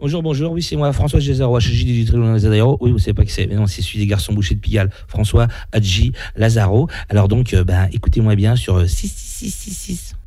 Bonjour, oui, c'est moi, François Gézaro, HJ Digital Lazaro. Oui, vous savez pas qui c'est, mais non, c'est celui des garçons bouchés de Pigalle, François Hadji Lazaro. Alors donc, écoutez-moi bien sur 6666.